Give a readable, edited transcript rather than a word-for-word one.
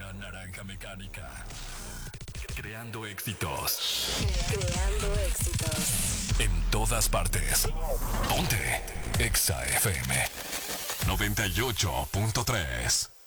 La naranja mecánica. Creando éxitos. Creando éxitos. En todas partes. Ponte Exa FM 98.3.